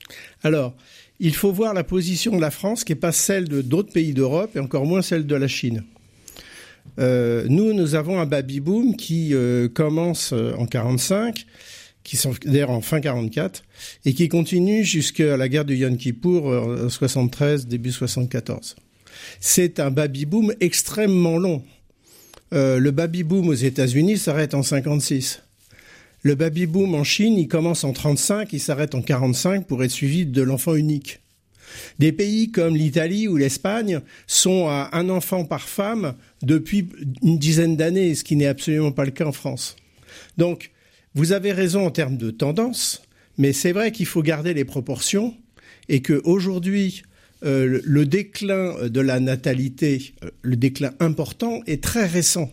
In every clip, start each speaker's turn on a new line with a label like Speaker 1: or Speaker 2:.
Speaker 1: Alors, il faut voir la position de la France qui n'est pas celle de d'autres pays d'Europe et encore moins celle de la Chine. Nous avons un baby-boom qui commence en 45, qui sont d'ailleurs en fin 44, et qui continue jusqu'à la guerre du Yom Kippour en 73, début 74. C'est un baby-boom extrêmement long. Le baby-boom aux États-Unis s'arrête en 56. Le baby-boom en Chine, il commence en 35, il s'arrête en 45 pour être suivi de l'enfant unique. Des pays comme l'Italie ou l'Espagne sont à un enfant par femme depuis une dizaine d'années, ce qui n'est absolument pas le cas en France. Donc, vous avez raison en termes de tendance, mais c'est vrai qu'il faut garder les proportions et qu'aujourd'hui, le déclin de la natalité, le déclin important, est très récent.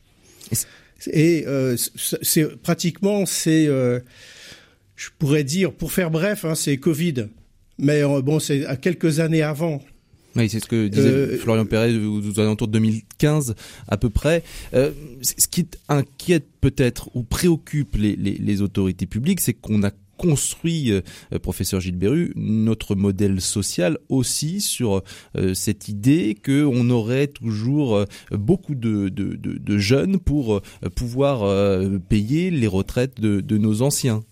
Speaker 1: Et c'est pratiquement, je pourrais dire, pour faire bref, c'est Covid. Mais bon, c'est à quelques années avant.
Speaker 2: Oui, c'est ce que disait Florian Perret aux alentours de 2015 à peu près. Ce qui inquiète peut-être ou préoccupe les autorités publiques, c'est qu'on a construit, professeur Gilles Berru, notre modèle social aussi sur cette idée qu'on aurait toujours beaucoup de jeunes pour pouvoir payer les retraites de nos anciens.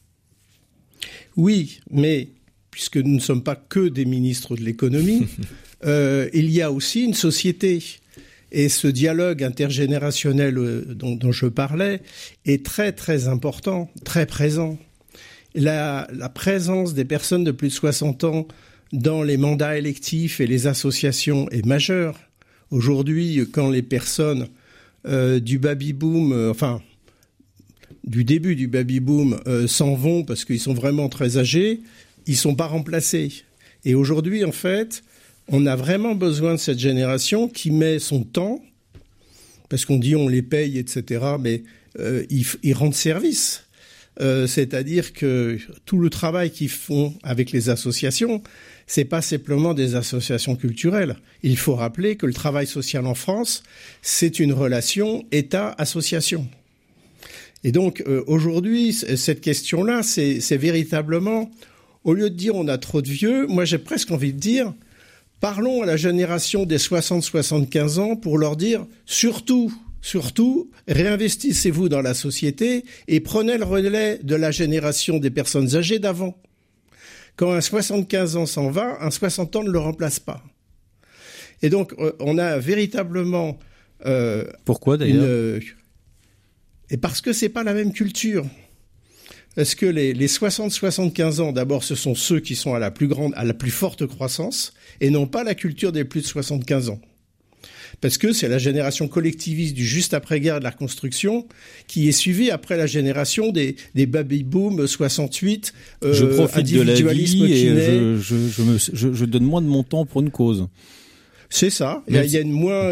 Speaker 1: Oui, mais puisque nous ne sommes pas que des ministres de l'économie, il y a aussi une société. Et ce dialogue intergénérationnel dont je parlais est très très important, très présent. La présence des personnes de plus de 60 ans dans les mandats électifs et les associations est majeure. Aujourd'hui, quand les personnes du baby-boom, du début du baby-boom s'en vont parce qu'ils sont vraiment très âgés, ils ne sont pas remplacés. Et aujourd'hui, en fait, on a vraiment besoin de cette génération qui met son temps, parce qu'on dit on les paye, etc., mais ils rendent service. C'est-à-dire que tout le travail qu'ils font avec les associations, c'est pas simplement des associations culturelles. Il faut rappeler que le travail social en France, c'est une relation État-association. Et donc aujourd'hui, cette question-là, c'est véritablement, au lieu de dire on a trop de vieux, moi j'ai presque envie de dire, parlons à la génération des 60-75 ans pour leur dire surtout, réinvestissez-vous dans la société et prenez le relais de la génération des personnes âgées d'avant. Quand un 75 ans s'en va, un 60 ans ne le remplace pas. Et donc, on a véritablement...
Speaker 3: Pourquoi d'ailleurs
Speaker 1: Et parce que c'est pas la même culture. Parce que les 60-75 ans, d'abord, ce sont ceux qui sont à la plus forte croissance, et non pas la culture des plus de 75 ans. Parce que c'est la génération collectiviste du juste après-guerre de la reconstruction qui est suivie après la génération des baby-boom 68,
Speaker 3: je profite de la vie et je donne moins de mon temps pour une cause.
Speaker 1: C'est ça. Il y a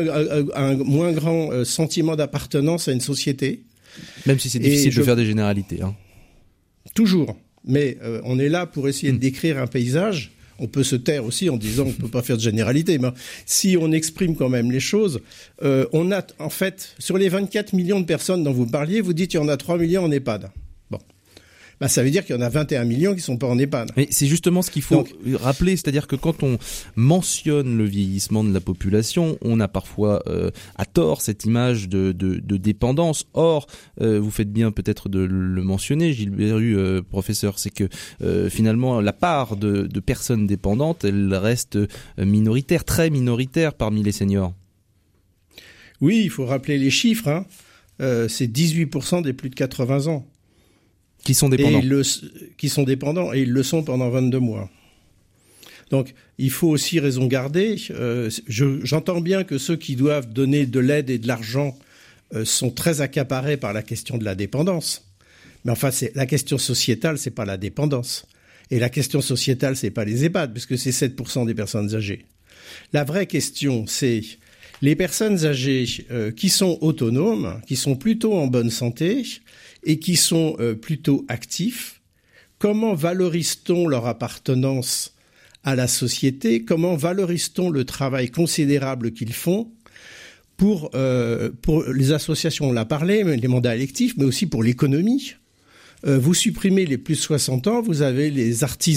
Speaker 1: un moins grand sentiment d'appartenance à une société.
Speaker 2: Même si c'est difficile de faire des généralités. Hein.
Speaker 1: Toujours. Mais on est là pour essayer de décrire un paysage. On peut se taire aussi en disant on ne peut pas faire de généralité. Mais si on exprime quand même les choses, on a en fait, sur les 24 millions de personnes dont vous parliez, vous dites qu'il y en a 3 millions en EHPAD. Bon. Ça veut dire qu'il y en a 21 millions qui ne sont pas en EHPAD.
Speaker 2: Mais c'est justement ce qu'il faut rappeler, c'est-à-dire que quand on mentionne le vieillissement de la population, on a parfois à tort cette image de dépendance. Or, vous faites bien peut-être de le mentionner, Gilles Berru, professeur, c'est que finalement la part de personnes dépendantes, elle reste minoritaire, très minoritaire parmi les seniors.
Speaker 1: Oui, il faut rappeler les chiffres. C'est 18% des plus de 80 ans.
Speaker 2: Qui sont dépendants.
Speaker 1: Qui sont dépendants, et ils le sont pendant 22 mois. Donc, il faut aussi raison garder. J'entends bien que ceux qui doivent donner de l'aide et de l'argent sont très accaparés par la question de la dépendance. Mais enfin, la question sociétale, c'est pas la dépendance. Et la question sociétale, c'est pas les EHPAD, puisque c'est 7% des personnes âgées. La vraie question, c'est les personnes âgées qui sont autonomes, qui sont plutôt en bonne santé, et qui sont plutôt actifs, comment valorise-t-on leur appartenance à la société? Comment valorise-t-on le travail considérable qu'ils font pour les associations, on l'a parlé, les mandats électifs, mais aussi pour l'économie? Vous supprimez les plus de 60 ans, vous avez les artisans